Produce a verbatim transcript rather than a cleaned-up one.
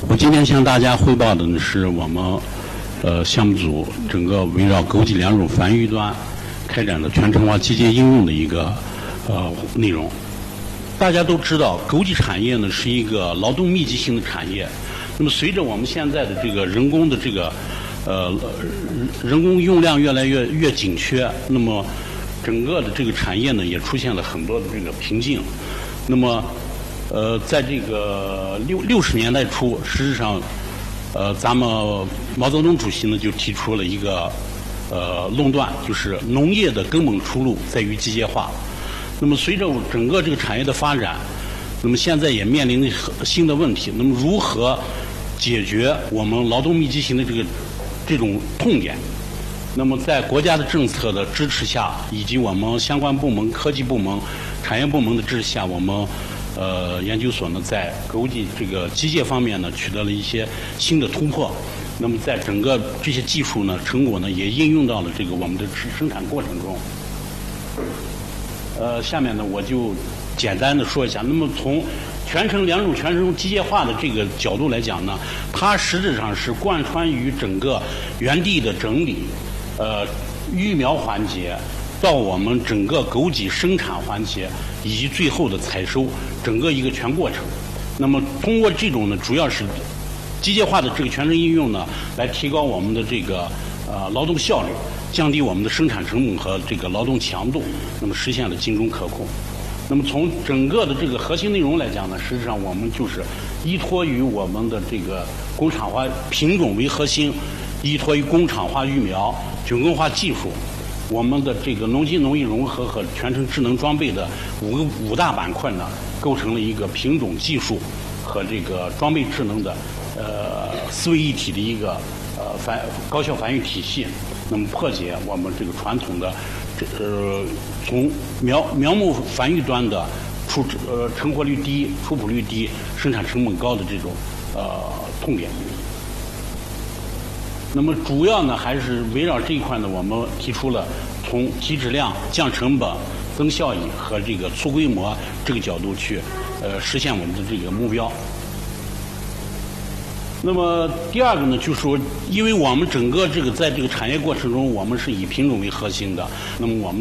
我今天向大家汇报的呢是我们呃项目组整个围绕枸杞两种繁育端开展的全程化机械应用的一个呃内容。大家都知道，枸杞产业呢是一个劳动密集型的产业。那么随着我们现在的这个人工的这个呃人工用量越来越越紧缺，那么整个的这个产业呢也出现了很多的这个瓶颈。那么呃，在这个六六十年代初，实际上，呃，咱们毛泽东主席呢就提出了一个呃论断，就是农业的根本出路在于机械化。那么随着整个这个产业的发展，那么现在也面临新的问题。那么如何解决我们劳动密集型的这个这种痛点？那么在国家的政策的支持下，以及我们相关部门、科技部门、产业部门的支持下，我们呃研究所呢在枸杞这个机械方面呢取得了一些新的突破。那么在整个这些技术呢成果呢也应用到了这个我们的生产过程中。呃，下面呢我就简单的说一下。那么从全程两种全程机械化的这个角度来讲呢，它实质上是贯穿于整个园地的整理、呃育苗环节，到我们整个枸杞生产环节，以及最后的采收，整个一个全过程。那么通过这种呢，主要是机械化的这个全程应用呢，来提高我们的这个呃劳动效率，降低我们的生产成本和这个劳动强度，那么实现了精准可控。那么从整个的这个核心内容来讲呢，实际上我们就是依托于我们的这个工厂化品种为核心，依托于工厂化育苗、菌根化技术，我们的这个农机农艺融合和全程智能装备的五个五大板块呢，构成了一个品种技术和这个装备智能的呃四位一体的一个呃繁高效繁育体系。那么破解我们这个传统的这呃从苗苗木繁育端的出呃成活率低、出圃率低、生产成本高的这种呃痛点。那么主要呢还是围绕这一块呢，我们提出了从提质量、降成本、增效益和这个粗规模这个角度去呃实现我们的这个目标。那么第二个呢，就是说，因为我们整个这个在这个产业过程中，我们是以品种为核心的，那么我们